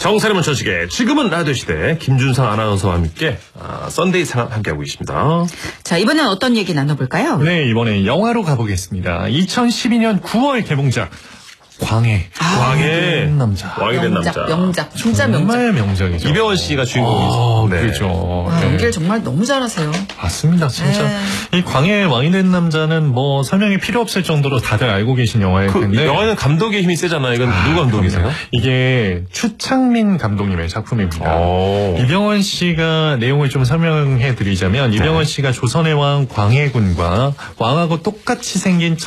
정사람은 저식에 지금은 라디오 시대 김준상 아나운서와 함께 썬데이 상황 함께하고 있습니다. 자, 이번엔 어떤 얘기 나눠볼까요? 네, 이번에 영화로 가보겠습니다. 2012년 9월 개봉작 광해. 왕이 된 남자. 왕이 된 남자. 명작. 진짜 명작. 정말 명작이죠. 이병헌 씨가 주인공이죠. 네. 그렇죠. 연기를 정말 너무 잘하세요. 맞습니다, 진짜. 이 광해의 왕이 된 남자는 뭐 설명이 필요 없을 정도로 다들 알고 계신 영화일 텐데. 영화는 감독의 힘이 세잖아요. 이건 누구 감독이세요? 이게 추창민 감독님의 작품입니다. 이병헌 씨가 내용을 좀 설명해 드리자면 이병헌 씨가 조선의 왕 광해군과 왕하고 똑같이 생긴